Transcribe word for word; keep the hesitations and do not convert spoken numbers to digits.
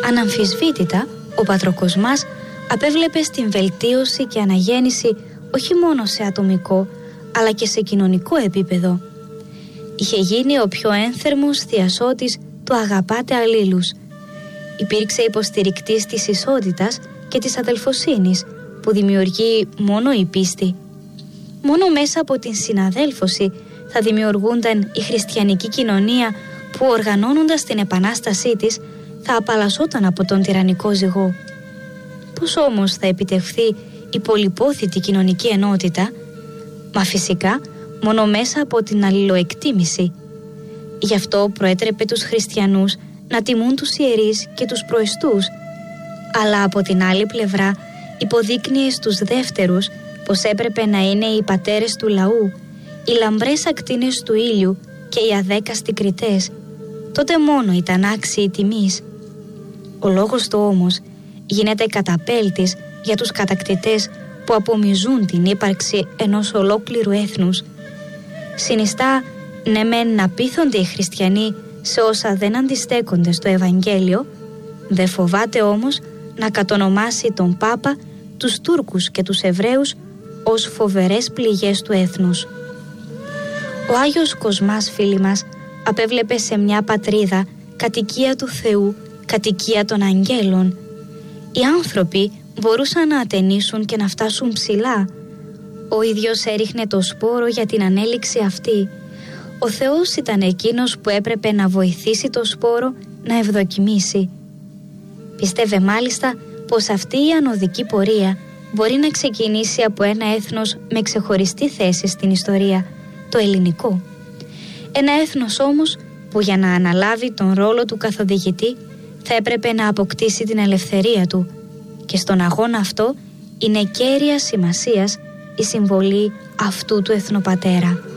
Αναμφισβήτητα, ο Πατροκοσμάς απέβλεπε στην βελτίωση και αναγέννηση όχι μόνο σε ατομικό, αλλά και σε κοινωνικό επίπεδο. Είχε γίνει ο πιο ένθερμος θειασότης του «Αγαπάτε αλλήλους». Υπήρξε υποστηρικτής της ισότητας και της αδελφοσύνης που δημιουργεί μόνο η πίστη. Μόνο μέσα από την συναδέλφωση θα δημιουργούνταν η χριστιανική κοινωνία που, οργανώνοντας την επανάστασή της, θα απαλλασσόταν από τον τυραννικό ζυγό. Πώς όμως θα επιτευχθεί η πολυπόθητη κοινωνική ενότητα? Μα φυσικά μόνο μέσα από την αλληλοεκτίμηση. Γι' αυτό προέτρεπε τους χριστιανούς να τιμούν τους ιερείς και τους προεστούς, αλλά από την άλλη πλευρά υποδείκνυε στους δεύτερους πως έπρεπε να είναι οι πατέρες του λαού, οι λαμπρές ακτίνες του ήλιου και οι αδέκαστοι κριτές. Τότε μόνο ήταν άξιοι τιμής. Ο λόγος του όμως γίνεται καταπέλτης για τους κατακτητές που απομυζούν την ύπαρξη ενός ολόκληρου έθνους. Συνιστά ναι μεν να πείθονται οι χριστιανοί σε όσα δεν αντιστέκονται στο Ευαγγέλιο, δεν φοβάται όμως να κατονομάσει τον Πάπα, τους Τούρκους και τους Εβραίους ως φοβερές πληγές του έθνους. Ο Άγιος Κοσμάς, φίλοι μας, απέβλεπε σε μια πατρίδα κατοικία του Θεού, κατοικία των αγγέλων. Οι άνθρωποι μπορούσαν να ατενίσουν και να φτάσουν ψηλά. Ο ίδιος έριχνε το σπόρο για την ανέλυξη αυτή. Ο Θεός ήταν εκείνος που έπρεπε να βοηθήσει το σπόρο να ευδοκιμήσει. Πίστευε μάλιστα πως αυτή η ανωδική πορεία μπορεί να ξεκινήσει από ένα έθνος με ξεχωριστή θέση στην ιστορία, το ελληνικό. Ένα έθνος όμως που για να αναλάβει τον ρόλο του καθοδηγητή θα έπρεπε να αποκτήσει την ελευθερία του, και στον αγώνα αυτό είναι κέρια σημασίας η συμβολή αυτού του εθνοπατέρα.